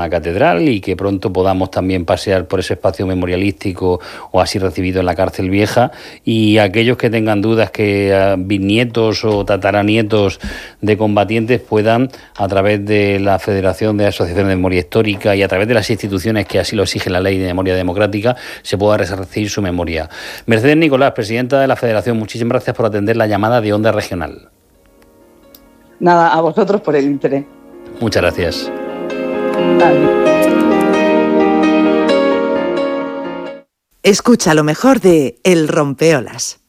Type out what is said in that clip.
la catedral y que pronto podamos también pasear por ese espacio memorialístico o así recibido en la cárcel vieja. Y aquellos que tengan dudas, que bisnietos o tataranietos de combatientes puedan, a través de la Federación de Asociaciones de Memoria Histórica y a través de las instituciones que así lo exige la Ley de Memoria Democrática, se pueda resarcir su memoria. Mercedes Nicolás, presidenta de la Federación, muchísimas gracias por atender la llamada de Onda Regional. Nada, a vosotros por el interés. Muchas gracias. Escucha lo mejor de El Rompeolas.